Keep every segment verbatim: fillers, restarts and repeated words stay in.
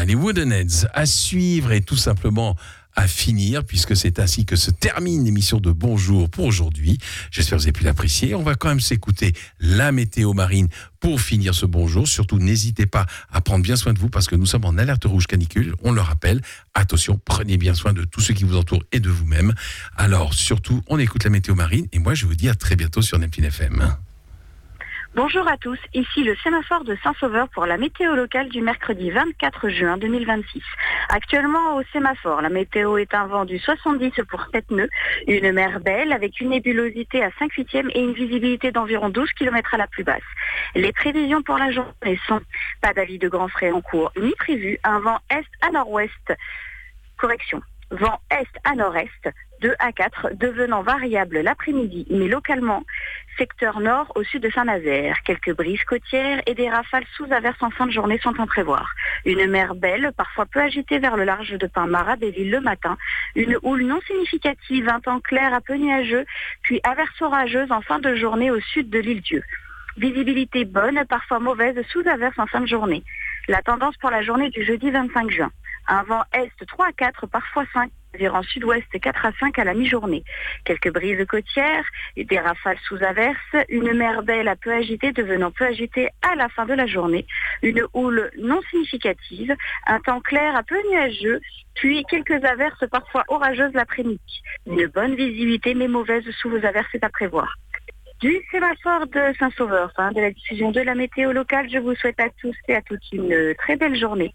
les Woodenheads à suivre et tout simplement à finir, puisque c'est ainsi que se termine l'émission de Bonjour pour aujourd'hui. J'espère que vous avez pu l'apprécier. On va quand même s'écouter la météo marine pour finir ce bonjour. Surtout, n'hésitez pas à prendre bien soin de vous parce que nous sommes en alerte rouge canicule. On le rappelle. Attention, prenez bien soin de tous ceux qui vous entourent et de vous-même. Alors, surtout, on écoute la météo marine et moi, je vous dis à très bientôt sur Neptune F M. Bonjour à tous, ici le sémaphore de Saint-Sauveur pour la météo locale du mercredi vingt-quatre juin deux mille vingt-six. Actuellement au sémaphore, la météo est un vent du soixante-dix pour sept nœuds, une mer belle avec une nébulosité à cinq huitièmes et une visibilité d'environ douze kilomètres à la plus basse. Les prévisions pour la journée sont pas d'avis de grand frais en cours ni prévu, un vent est à nord-ouest, correction, vent est à nord-est, deux à quatre, devenant variable l'après-midi, mais localement, secteur nord au sud de Saint-Nazaire. Quelques brises côtières et des rafales sous averses en fin de journée sont à prévoir. Une mer belle, parfois peu agitée vers le large de Pain-Marat des villes le matin. Une houle non significative, un temps clair à peu nuageux, puis averses orageuses en fin de journée au sud de l'île Dieu. Visibilité bonne, parfois mauvaise sous averses en fin de journée. La tendance pour la journée du jeudi vingt-cinq juin. Un vent est trois à quatre, parfois cinq, virant sud-ouest quatre à cinq à la mi-journée. Quelques brises côtières, des rafales sous averses, une mer belle à peu agitée devenant peu agitée à la fin de la journée, une houle non significative, un temps clair à peu nuageux, puis quelques averses parfois orageuses l'après-midi. Une bonne visibilité mais mauvaise sous vos averses est à prévoir. Du sémaphore de Saint-Sauveur, fin de la diffusion de la météo locale, je vous souhaite à tous et à toutes une très belle journée.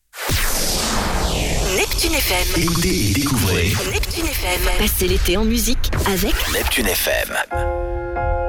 Neptune F M. Écoutez et découvrez Neptune F M. Passez l'été en musique avec Neptune F M.